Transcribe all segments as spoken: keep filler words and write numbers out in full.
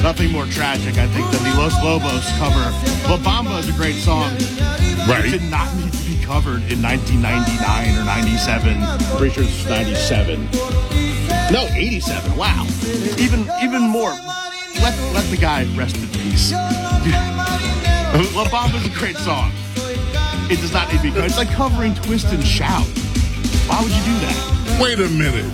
nothing more tragic, I think, than the Los Lobos cover. La Bamba is a great song. Right. It did not need to be covered in nineteen ninety-nine or ninety-seven. Pretty sure it's ninety-seven. No, eighty-seven. Wow. Even even more. Let let the guy rest in peace. La Bamba is a great song. It does not need to be covered. It's like covering Twist and Shout. Why would you do that? Wait a minute.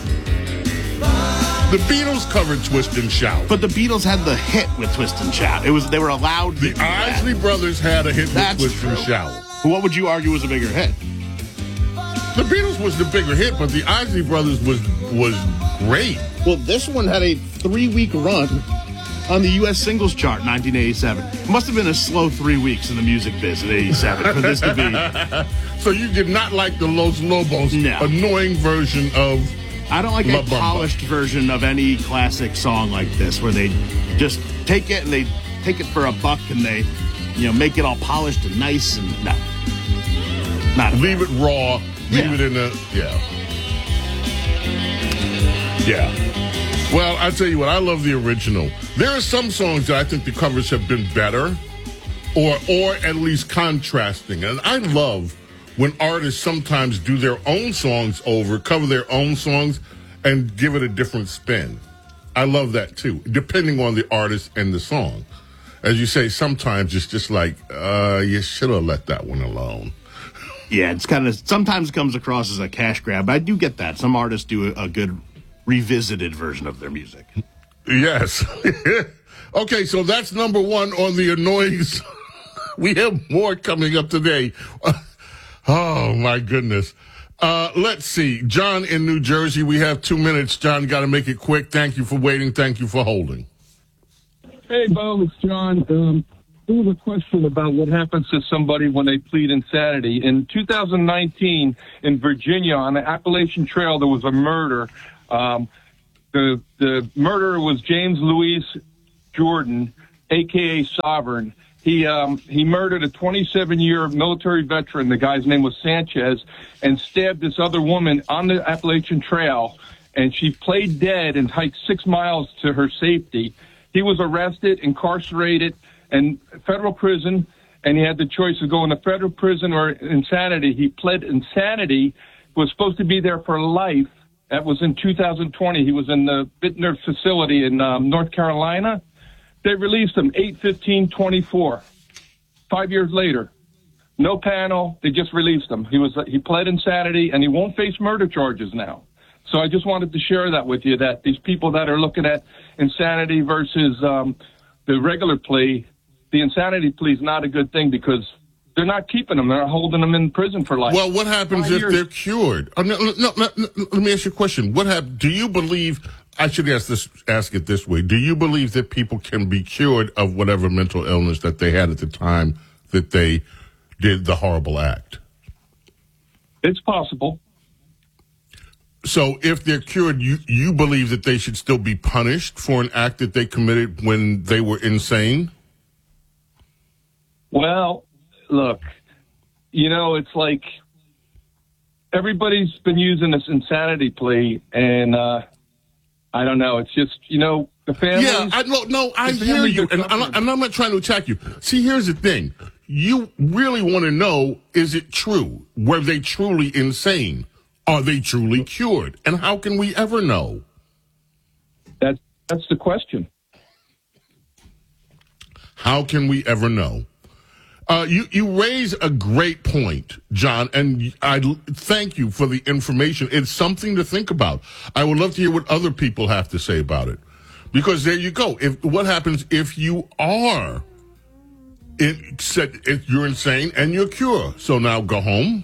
The Beatles covered Twist and Shout. But the Beatles had the hit with Twist and Shout. It was they were allowed to The do that. Isley Brothers had a hit with That's Twist true. and Shout. What would you argue was a bigger hit? The Beatles was the bigger hit, but the Isley Brothers was was great. Well, this one had a three-week run on the U S singles chart in nineteen eighty-seven. It must have been a slow three weeks in the music biz in eighty-seven for this to be. So you did not like the Los Lobos No. annoying version of I don't like La a Bamba. polished version of any classic song like this where they just take it and they take it for a buck and they, you know, make it all polished and nice and no. Not a leave it raw, leave Yeah. it in the yeah. Yeah. Well, I'll tell you what, I love the original. There are some songs that I think the covers have been better or or at least contrasting. And I love when artists sometimes do their own songs over, cover their own songs, and give it a different spin. I love that too, depending on the artist and the song. As you say, sometimes it's just like, uh, you should have let that one alone. Yeah, it's kind of sometimes it comes across as a cash grab. But I do get that. Some artists do a, a good revisited version of their music. Yes. Okay, so that's number one on the annoying. We have more coming up today. Oh, my goodness. Uh, let's see. John in New Jersey, we have two minutes. John, got to make it quick. Thank you for waiting. Thank you for holding. Hey, Bo, it's John. Um, there was a question about what happens to somebody when they plead insanity. In two thousand nineteen, in Virginia, on the Appalachian Trail, there was a murder. Um, the the murderer was James Louis Jordan, a k a. Sovereign. He um, he murdered a twenty-seven-year military veteran. The guy's name was Sanchez, and stabbed this other woman on the Appalachian Trail, and she played dead and hiked six miles to her safety. He was arrested, incarcerated, in federal prison, and he had the choice of going to federal prison or insanity. He pled insanity, was supposed to be there for life. That was in two thousand twenty. He was in the Bittner facility in um, North Carolina. They released him eight fifteen twenty-four. Five years later, no panel. They just released him. He was he pled insanity, and he won't face murder charges now. So I just wanted to share that with you, that these people that are looking at insanity versus um, the regular plea, the insanity plea is not a good thing because they're not keeping them. They're holding them in prison for life. Well, what happens Five if years. they're cured? Oh, no, no, no, no, no, let me ask you a question. What hap- Do you believe, I should ask this, ask it this way, do you believe that people can be cured of whatever mental illness that they had at the time that they did the horrible act? It's possible. So if they're cured, you, you believe that they should still be punished for an act that they committed when they were insane? Well, look, you know, it's like everybody's been using this insanity plea, and uh, I don't know. It's just, you know, the families. Yeah, I, no, no, I the hear families you, are and I'm, suffering. and I'm not trying to attack you. See, here's the thing. You really want to know, is it true? Were they truly insane? Are they truly cured? And how can we ever know? That, that's the question. How can we ever know? Uh, you, you raise a great point, John, and I l- thank you for the information. It's something to think about. I would love to hear what other people have to say about it. Because there you go. If what happens if you are in, said if you're insane and you're cured? So now go home.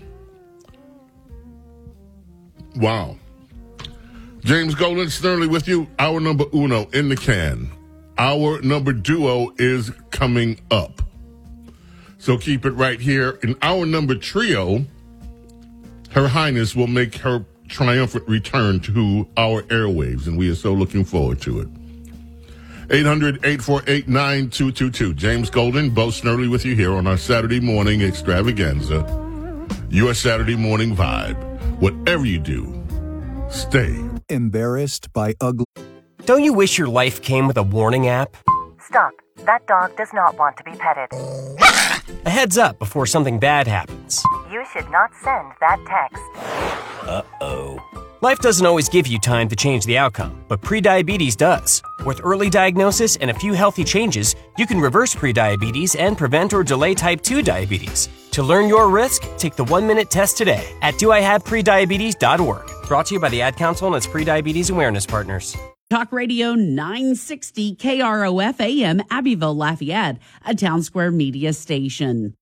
Wow. James Golden, Sternly with you. Our number uno in the can. Our number duo is coming up. So keep it right here. In our number trio, Her Highness will make her triumphant return to our airwaves, and we are so looking forward to it. eight hundred, eight four eight, nine two two two. James Golden, Bo Snerdley with you here on our Saturday morning extravaganza. Your Saturday morning vibe. Whatever you do, stay. Embarrassed by ugly. Don't you wish your life came with a warning app? Stop. That dog does not want to be petted. A heads up before something bad happens. You should not send that text. Uh-oh. Life doesn't always give you time to change the outcome, but prediabetes does. With early diagnosis and a few healthy changes, you can reverse prediabetes and prevent or delay type two diabetes. To learn your risk, take the one-minute test today at do I have prediabetes dot org. Brought to you by the Ad Council and its prediabetes awareness partners. Talk Radio nine sixty K R O F A M, Abbeville, Lafayette, a Town Square media station.